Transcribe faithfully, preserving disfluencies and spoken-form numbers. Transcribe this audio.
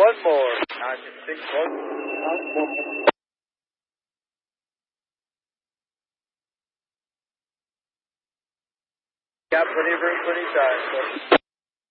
one more. Notch six one. Got plenty of room, plenty of time. So.